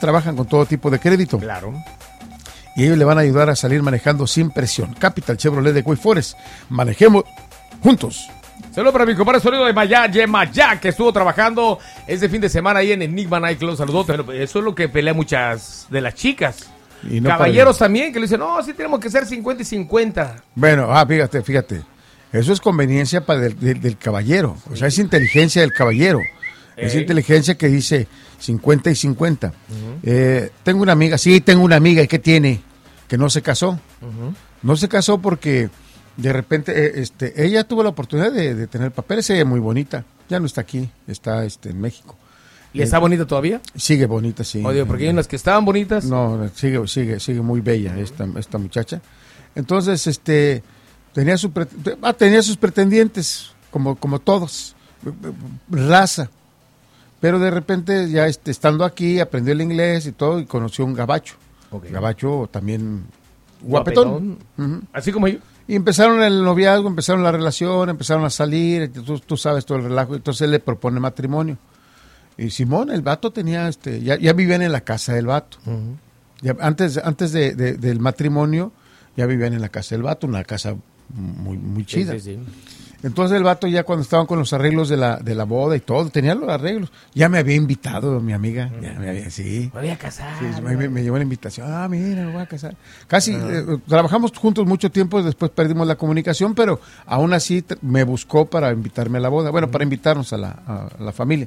trabajan con todo tipo de crédito. Claro. Y ellos le van a ayudar a salir manejando sin presión. Capital Chevrolet de Cuey Forest. Manejemos juntos. Saludos para mi compadre sonido de Maya, que estuvo trabajando este fin de semana ahí en Enigma Nightclub. Saludos. Pero eso es lo que pelea muchas de las chicas. Y no caballeros también, que le dicen, no, sí tenemos que ser 50 y 50. Bueno, fíjate. Eso es conveniencia del caballero. O sea, es inteligencia del caballero. Es inteligencia que dice 50 y 50. Tengo una amiga, ¿y qué tiene? Que no se casó. No se casó porque de repente ella tuvo la oportunidad de tener papeles. Ella es muy bonita. Ya no está aquí, está en México. ¿Y está bonita todavía? Sigue bonita, sí. Oye, porque hay unas que estaban bonitas. No, sigue muy bella esta muchacha. Entonces, tenía sus pretendientes, como todos, raza. Pero de repente, ya estando aquí, aprendió el inglés y todo, y conoció un gabacho. Okay. Gabacho también guapetón. Así como yo. Y empezaron el noviazgo, empezaron la relación, empezaron a salir, tú sabes todo el relajo. Entonces él le propone matrimonio. Y Simón, el vato tenía, ya vivían en la casa del vato. Ya, antes del matrimonio, ya vivían en la casa del vato, una casa muy chida. Sí. Entonces el vato ya cuando estaban con los arreglos de la boda y todo, tenía los arreglos. Ya me había invitado mi amiga, Me voy a casar. Sí, me llevó la invitación. Mira, me voy a casar. Casi trabajamos juntos mucho tiempo, después perdimos la comunicación, pero aún así me buscó para invitarme a la boda. Bueno, para invitarnos a la familia.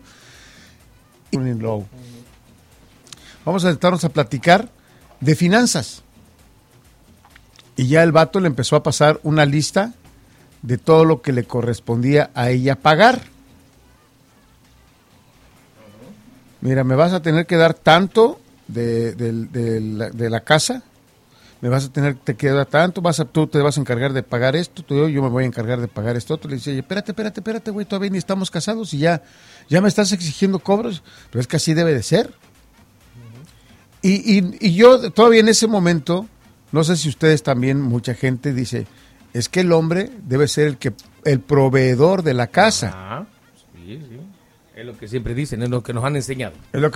Vamos a sentarnos a platicar de finanzas. Y ya el vato le empezó a pasar una lista de todo lo que le correspondía a ella pagar. Mira, me vas a tener que dar tanto de la casa, me vas a tener que dar tanto, tú te vas a encargar de pagar esto, yo me voy a encargar de pagar esto otro. Le dice, espérate, güey, todavía ni estamos casados y ya me estás exigiendo cobros, pero es que así debe de ser. Y yo todavía en ese momento, no sé si ustedes también, mucha gente dice, es que el hombre debe ser el proveedor de la casa. Sí. Es lo que siempre dicen, es lo que nos han enseñado.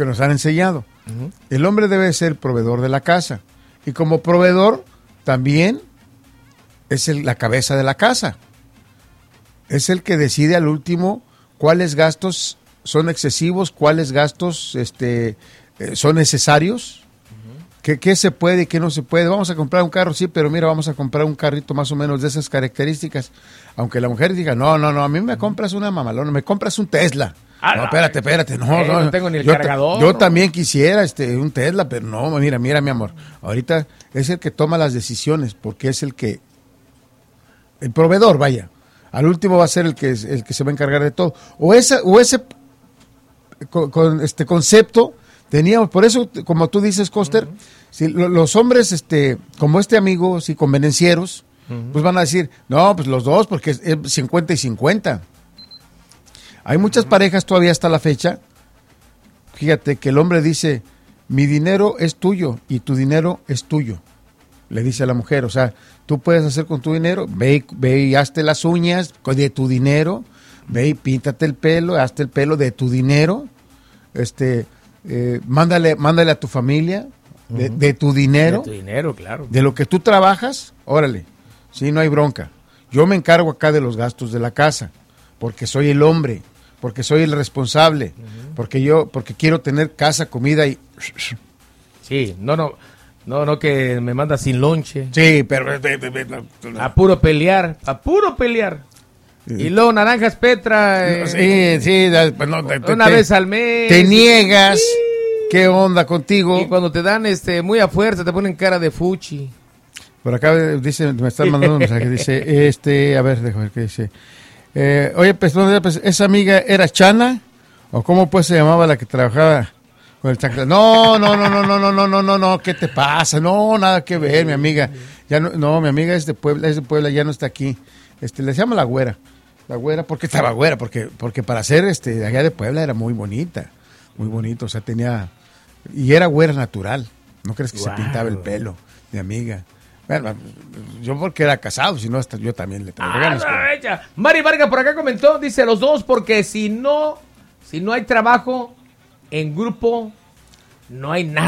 El hombre debe ser el proveedor de la casa. Y como proveedor, también es la cabeza de la casa. Es el que decide al último cuáles gastos son excesivos, cuáles gastos son necesarios. ¿Qué se puede y qué no se puede? Vamos a comprar un carro, sí, pero mira, vamos a comprar un carrito más o menos de esas características. Aunque la mujer diga, no, a mí me compras una mamalona, me compras un Tesla. No, espérate, no tengo ni el cargador. Yo también quisiera un Tesla, pero no, mira, mi amor. Ahorita es el que toma las decisiones, porque es el proveedor, vaya. Al último va a ser el que se va a encargar de todo. O ese concepto teníamos, por eso, como tú dices, Coster, si los hombres, como este amigo, si convenencieros, pues van a decir, no, pues los dos, porque es 50 y 50. Hay muchas parejas todavía hasta la fecha, fíjate, que el hombre dice, mi dinero es tuyo y tu dinero es tuyo, le dice a la mujer, o sea, tú puedes hacer con tu dinero, ve y hazte las uñas de tu dinero, ve y píntate el pelo, hazte el pelo de tu dinero, mándale a tu familia de tu dinero. De tu dinero, claro. De lo que tú trabajas, órale, sí, no hay bronca. Yo me encargo acá de los gastos de la casa, porque soy el hombre, porque soy el responsable, porque quiero tener casa, comida y... Sí, no que me manda sin lonche. Sí, pero... A puro pelear. Y luego naranjas Petra. Una vez al mes. Te niegas. ¿Qué onda contigo? Y cuando te dan muy a fuerza, te ponen cara de fuchi. Por acá dice, me están mandando un mensaje, dice, a ver, déjame ver qué dice. Oye, pues, ¿esa amiga era Chana? ¿O cómo pues se llamaba la que trabajaba con el chancla? No, ¿qué te pasa? No, nada que ver, mi amiga. Ya no, mi amiga es de Puebla, ya no está aquí. Le llama la güera. La güera, ¿por qué estaba güera? Porque para ser de allá de Puebla era muy bonita, muy bonito, o sea, y era güera natural. ¿No crees que se pintaba el pelo, mi amiga? Bueno, yo porque era casado, si no, hasta yo también le traigo ganas. Mari Vargas por acá comentó, dice los dos, porque si no hay trabajo en grupo, no hay nada.